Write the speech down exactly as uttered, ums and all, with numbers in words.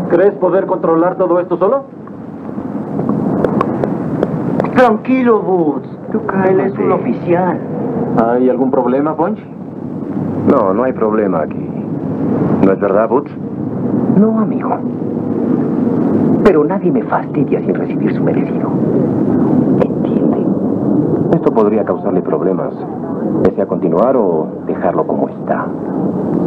¿Crees poder controlar todo esto solo? Tranquilo, Boots. Él es un oficial. ¿Hay algún problema, Punch? No, no hay problema aquí. ¿No es verdad, Boots? No, amigo. Pero nadie me fastidia sin recibir su merecido. ¿Entiende? Esto podría causarle problemas. ¿Desea continuar o dejarlo como está?